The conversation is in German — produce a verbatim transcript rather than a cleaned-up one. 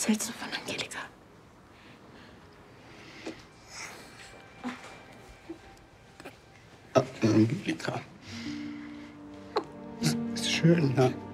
Was hältst du von Angelika? Ah, Angelika. Ist schön, ja.